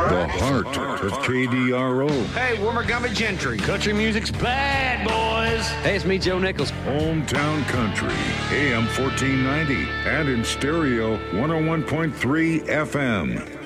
The heart of KDRO. Hey, Wormergummy Gentry. Country music's bad, boys. Hey, it's me, Joe Nichols. Hometown Country. AM 1490. And in stereo, 101.3 FM.